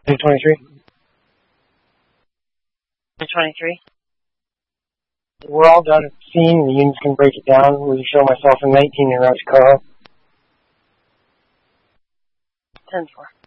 23. 23. We're all done at the scene. The units can break it down. Will you show myself in 19 and Roger Carl? 10-4.